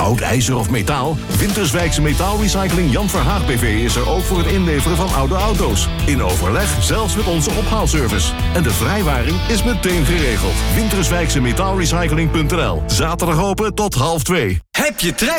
Hout, ijzer of metaal? Winterswijkse Metaalrecycling Jan Verhaag BV is er ook voor het inleveren van oude auto's. In overleg, zelfs met onze ophaalservice. En de vrijwaring is meteen geregeld. Winterswijkse Metaalrecycling.nl. Zaterdag open tot 13:30. Heb je trein?